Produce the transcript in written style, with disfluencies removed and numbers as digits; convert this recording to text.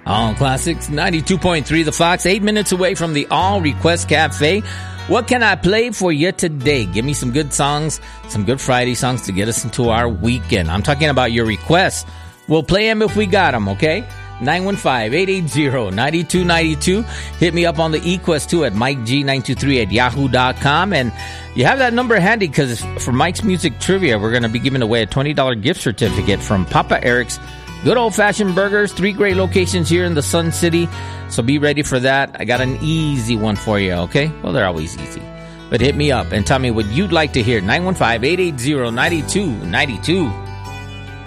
All Classics, 92.3 The Fox, 8 minutes away from the All Request Cafe. What can I play for you today? Give me some good songs, some good Friday songs to get us into our weekend. I'm talking about your requests. We'll play them if we got them, okay? 915-880-9292. Hit me up on the eQuest too at MikeG923@yahoo.com. And you have that number handy because for Mike's Music Trivia, we're going to be giving away a $20 gift certificate from Papa Eric's Good Old-Fashioned Burgers. 3 great locations here in the Sun City. So be ready for that. I got an easy one for you, okay? Well, they're always easy. But hit me up and tell me what you'd like to hear. 915-880-9292.